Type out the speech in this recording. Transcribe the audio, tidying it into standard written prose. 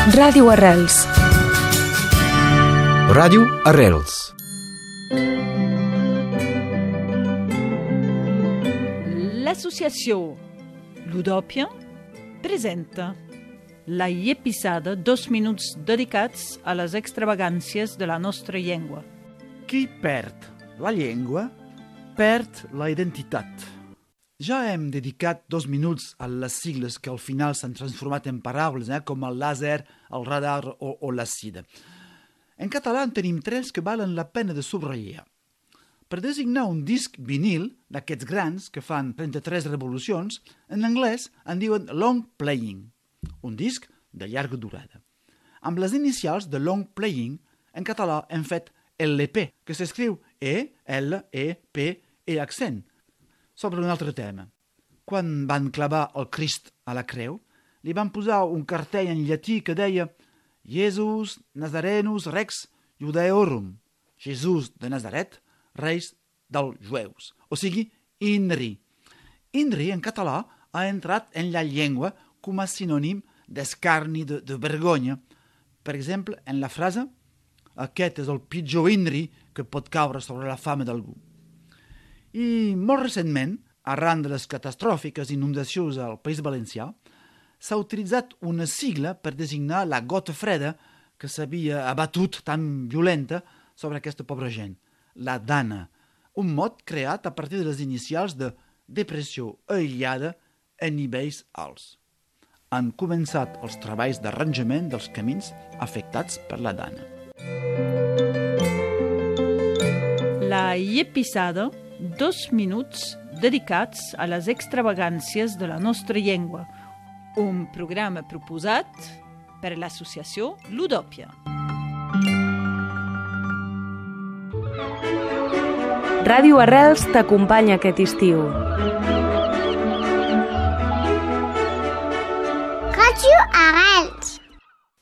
Ràdio Arrels. Ràdio Arrels. L'associació Ludòpia presenta la episada 2 minuts dedicats a les extravagàncies de la nostra llengua. Qui perd la llengua, perd la identitat. Ja hem dedicat 2 minuts a les sigles que al final s'han transformat en paraules, com el làser, el radar o la sida. En català en tenim 3 que valen la pena de subratllar. Per designar un disc vinil d'aquests grans que fan 33 revolucions, en anglès en diuen long playing, un disc de llarga durada. Amb les inicials de long playing, en català hem fet LP, que s'escriu E-L-E-P i accent, sobre un altre tema. Quan van clavar el Crist a la creu, li van posar un cartell en llatí que deia Jesus Nazarenus Rex Judaeorum, Jesús de Nazaret, reis dels jueus, o sigui, INRI. INRI, en català, ha entrat en la llengua com a sinònim d'escarni, de vergonya. Per exemple, en la frase «Aquest és el pitjor INRI que pot caure sobre la fama d'algú». I molt recentment, arran de les catastròfiques inundacions al País Valencià, s'ha utilitzat una sigla per designar la gota freda que s'havia abatut tan violenta sobre aquesta pobra gent, la DANA, un mot creat a partir de les inicials de depressió aïllada a nivells alts. Han començat els treballs d'arranjament dels camins afectats per la DANA. La episada 2 minuts dedicats a les extravagàncies de la nostra llengua, un programa proposat per l'associació Ludòpia. Ràdio Arrels t'acompanya aquest estiu. Ràdio Arrels.